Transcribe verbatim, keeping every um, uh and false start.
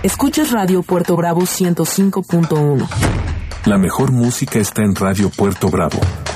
Escuchas Radio Puerto Bravo ciento cinco punto uno. La mejor música está en Radio Puerto Bravo.